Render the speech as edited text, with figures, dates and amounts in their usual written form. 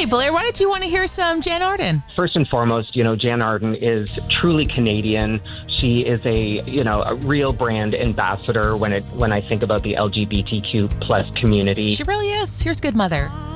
Okay, Blair, why don't you want to hear some Jan Arden? First and foremost, Jan Arden is truly Canadian. She is a real brand ambassador when I think about the LGBTQ plus community. She really is. Here's Good Mother.